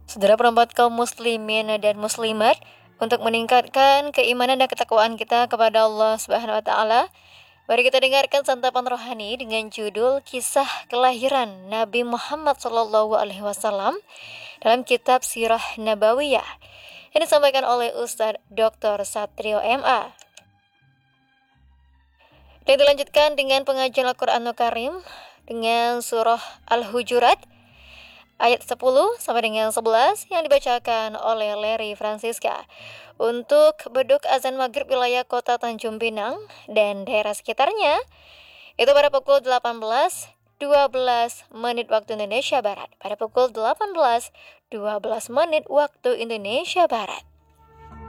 Saudara perempuan kaum muslimin dan muslimat, untuk meningkatkan keimanan dan ketakwaan kita kepada Allah Subhanahu wa taala, mari kita dengarkan santapan rohani dengan judul Kisah Kelahiran Nabi Muhammad SAW dalam kitab Sirah Nabawiyah yang disampaikan oleh Ustadz Dr. Satrio MA. Dan dilanjutkan dengan pengajian Al-Quranul Karim dengan surah Al-Hujurat ayat 10 sampai dengan 11 yang dibacakan oleh Leri Francisca untuk beduk azan maghrib wilayah kota Tanjung Pinang dan daerah sekitarnya itu pada pukul 18.12 menit waktu Indonesia Barat, pada pukul 18.12 menit waktu Indonesia Barat.